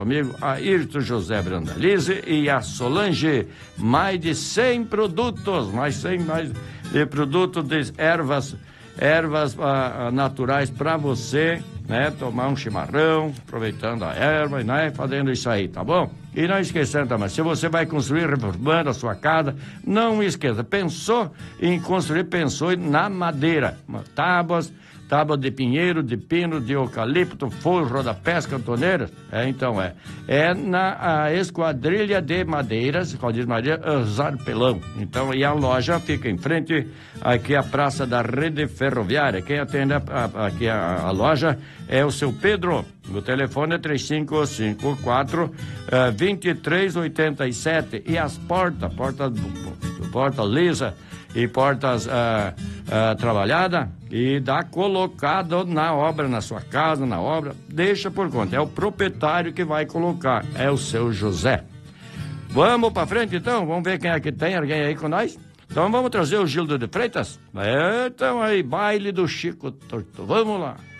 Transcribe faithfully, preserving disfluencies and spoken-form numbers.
Comigo, Ayrton José Brandalize e a Solange. Mais de cem produtos, mais cem mais de produtos de ervas, ervas ah, naturais para você, né? Tomar um chimarrão, aproveitando a erva, né? Fazendo isso aí, tá bom? E não esquecendo também, se você vai construir, reformando a sua casa, não esqueça, pensou em construir, pensou na madeira, tábuas, tábua de pinheiro, de pino, de eucalipto, forro da pesca, cantoneiras. É, então é. É na a Esquadrilha de Madeiras, Esquadrilha de Madeira, Zarpelão. Então, e a loja fica em frente aqui à Praça da Rede Ferroviária. Quem atende a, a, aqui a, a loja é o seu Pedro. O telefone é três cinco cinco quatro, dois três oito sete. E as portas, portas, porta lisa e portas uh, uh, trabalhadas e dá colocado na obra, na sua casa, na obra, deixa por conta. É o proprietário que vai colocar, é o seu José. Vamos pra frente então? Vamos ver quem é que tem alguém aí com nós? Então vamos trazer o Gildo de Freitas? É, então aí, baile do Chico Torto. Vamos lá.